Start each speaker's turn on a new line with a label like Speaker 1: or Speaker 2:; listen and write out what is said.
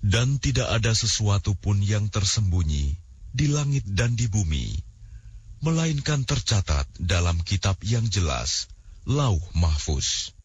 Speaker 1: Dan tidak ada sesuatu pun yang tersembunyi di langit dan di bumi, melainkan tercatat dalam kitab yang jelas, Lauh Mahfuz.